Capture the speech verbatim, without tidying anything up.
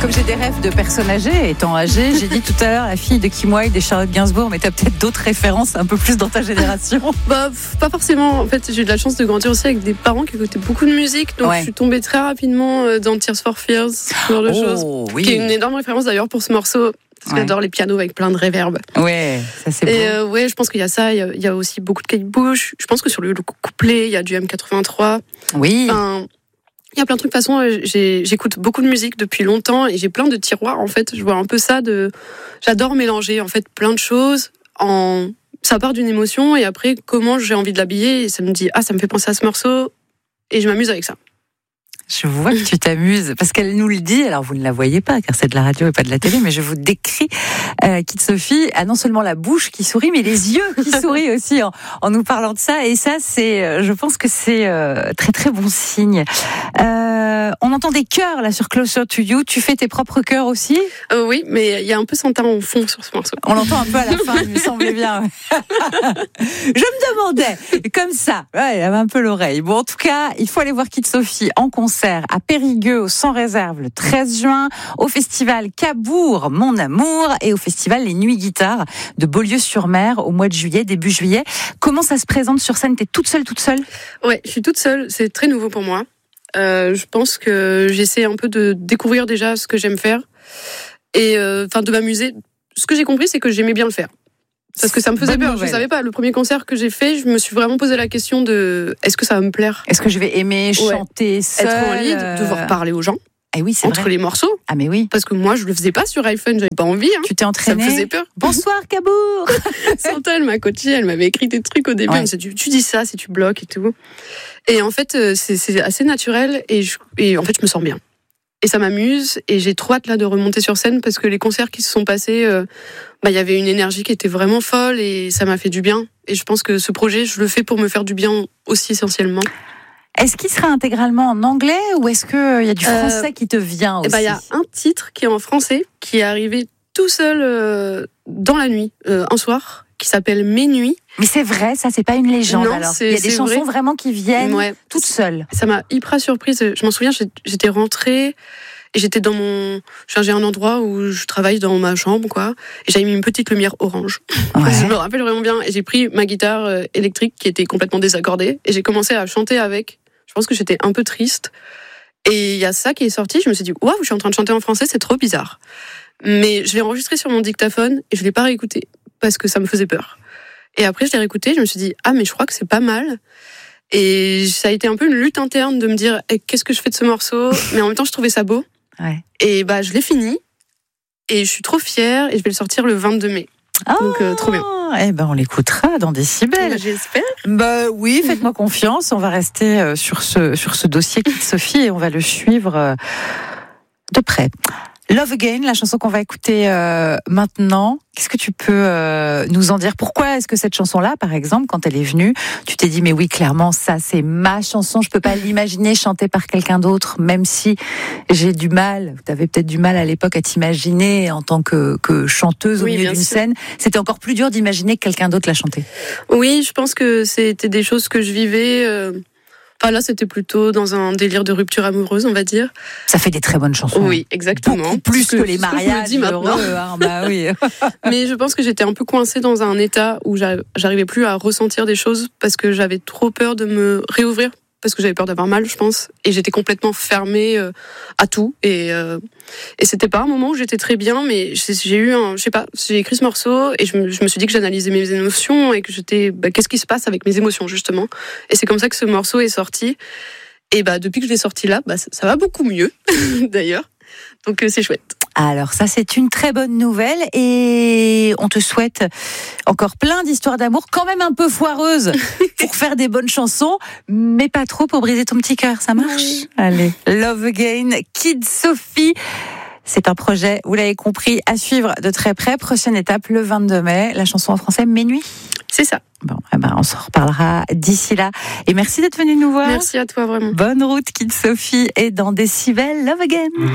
Comme j'ai des rêves de personnes âgées, étant âgée, j'ai dit tout à l'heure la fille de Kim Wilde et Charlotte Gainsbourg, mais t'as peut-être d'autres références un peu plus dans ta génération. Bah, pas forcément. En fait, j'ai eu de la chance de grandir aussi avec des parents qui écoutaient beaucoup de musique, donc ouais. je suis tombée très rapidement dans Tears for Fears, ce genre de oh, choses, oui. qui est une énorme référence d'ailleurs pour ce morceau. Parce que ouais. j'adore les pianos avec plein de réverb. Ouais, ça c'est Et beau. euh, ouais, je pense qu'il y a ça. Il y a, il y a aussi beaucoup de Kate Bush. Je pense que sur le, le couplet, il y a du M quatre-vingt-trois. Oui. Enfin, il y a plein de trucs. De toute façon, j'ai, j'écoute beaucoup de musique depuis longtemps et j'ai plein de tiroirs. En fait, je vois un peu ça de. J'adore mélanger en fait plein de choses. En ça part d'une émotion et après comment j'ai envie de l'habiller et ça me dit ah ça me fait penser à ce morceau et je m'amuse avec ça. Je vois que tu t'amuses, parce qu'elle nous le dit, alors vous ne la voyez pas, car c'est de la radio et pas de la télé, mais je vous décris euh, Kid Sophie a non seulement la bouche qui sourit, mais les yeux qui sourient aussi en, en nous parlant de ça, et ça, c'est, je pense que c'est euh, très très bon signe. Euh, on entend des chœurs là sur Closer to You, tu fais tes propres chœurs aussi ? euh, Oui, mais il y a un peu Santa en fond sur ce morceau. On l'entend un peu à la fin, il me semblait bien. Je me demandais, comme ça, ouais, il avait un peu l'oreille. Bon, en tout cas, il faut aller voir Kid Sophie en concert à Périgueux, au Sans Réserve, le treize juin, au festival Cabourg, Mon Amour, et au festival Les Nuits Guitare de Beaulieu-sur-Mer au mois de juillet, début juillet. Comment ça se présente sur scène ? T'es toute seule, toute seule ? Ouais, je suis toute seule. C'est très nouveau pour moi. Euh, je pense que j'essaie un peu de découvrir déjà ce que j'aime faire et enfin euh, de m'amuser. Ce que j'ai compris, c'est que j'aimais bien le faire. Parce que ça me faisait Bonne peur, nouvelle. Je savais pas. Le premier concert que j'ai fait, je me suis vraiment posé la question de est-ce que ça va me plaire ? Est-ce que je vais aimer chanter ouais. seule, être en lead, euh... devoir parler aux gens eh oui, c'est entre vrai. les morceaux. Ah mais oui. Parce que moi, je le faisais pas sur iPhone, j'avais pas envie. Hein. Tu t'es entraînée. Ça me faisait peur. Bonsoir Cabourg. Chantal, ma coachée, elle m'avait écrit des trucs au début. Ouais. Elle me disait, tu, tu dis ça si tu bloques et tout. Et en fait, c'est, c'est assez naturel et, je, et en fait, je me sens bien. Et ça m'amuse et j'ai trop hâte là de remonter sur scène parce que les concerts qui se sont passés, euh, bah il y avait une énergie qui était vraiment folle et ça m'a fait du bien. Et je pense que ce projet, je le fais pour me faire du bien aussi essentiellement. Est-ce qu'il sera intégralement en anglais ou est-ce qu'il euh, y a du français euh, qui te vient aussi ? Eh ben, il y a un titre qui est en français qui est arrivé tout seul euh, dans la nuit, euh, un soir, qui s'appelle Mes Nuits. Mais c'est vrai, ça, c'est pas une légende. Non, alors. C'est, il y a des chansons vrai. vraiment qui viennent ouais. toutes seules. Ça m'a hyper surprise. Je m'en souviens, j'étais rentrée et j'étais dans mon. J'ai un endroit où je travaille dans ma chambre, quoi. Et j'avais mis une petite lumière orange. Ouais. Je me rappelle vraiment bien. Et j'ai pris ma guitare électrique qui était complètement désaccordée et j'ai commencé à chanter avec. Je pense que j'étais un peu triste. Et il y a ça qui est sorti. Je me suis dit, waouh, je suis en train de chanter en français, c'est trop bizarre. Mais je l'ai enregistré sur mon dictaphone et je l'ai pas réécouté parce que ça me faisait peur. Et après, je l'ai réécouté, je me suis dit, ah, mais je crois que c'est pas mal. Et ça a été un peu une lutte interne de me dire, eh, qu'est-ce que je fais de ce morceau ? Mais en même temps, je trouvais ça beau. Ouais. Et bah, je l'ai fini. Et je suis trop fière et je vais le sortir le vingt-deux mai. Oh, donc, euh, trop bien. Eh ben, on l'écoutera dans Décibel. Bah, j'espère. Bah oui, faites-moi confiance. On va rester euh, sur ce, sur ce dossier Kid Sophie et on va le suivre euh, de près. Love Again, la chanson qu'on va écouter euh, maintenant. Qu'est-ce que tu peux euh, nous en dire ? Pourquoi est-ce que cette chanson-là, par exemple, quand elle est venue, tu t'es dit, mais oui, clairement, ça, c'est ma chanson, je peux pas l'imaginer chantée par quelqu'un d'autre, même si j'ai du mal, tu avais peut-être du mal à l'époque à t'imaginer en tant que, que chanteuse au oui, milieu d'une sûr. scène. C'était encore plus dur d'imaginer que quelqu'un d'autre la chantait. Oui, je pense que c'était des choses que je vivais... Euh... Enfin, là, c'était plutôt dans un délire de rupture amoureuse, on va dire. Ça fait des très bonnes chansons. Oui, exactement. Beaucoup plus que, que les mariages. Que je me dis maintenant. Heureux, hein, bah oui. Mais je pense que j'étais un peu coincée dans un état où j'arrivais plus à ressentir des choses parce que j'avais trop peur de me réouvrir. Parce que j'avais peur d'avoir mal, je pense. Et j'étais complètement fermée euh, à tout. Et, euh, et c'était pas un moment où j'étais très bien, mais j'ai eu un, je sais pas, j'ai écrit ce morceau et je me, je me suis dit que j'analysais mes émotions et que j'étais, bah, qu'est-ce qui se passe avec mes émotions, justement. Et c'est comme ça que ce morceau est sorti. Et bah, depuis que je l'ai sorti là, bah, ça, ça va beaucoup mieux, d'ailleurs. Donc, euh, c'est chouette. Alors ça, c'est une très bonne nouvelle et on te souhaite encore plein d'histoires d'amour, quand même un peu foireuses pour faire des bonnes chansons, mais pas trop pour briser ton petit cœur, ça marche ? Oui. Allez, Love Again, Kid Sophie. C'est un projet, vous l'avez compris, à suivre de très près. Prochaine étape, le vingt-deux mai, la chanson en français, Mes Nuits. C'est ça. Bon, eh ben, on s'en reparlera d'ici là. Et merci d'être venu nous voir. Merci à toi, vraiment. Bonne route, Kid Sophie, et dans Décibel, Love Again.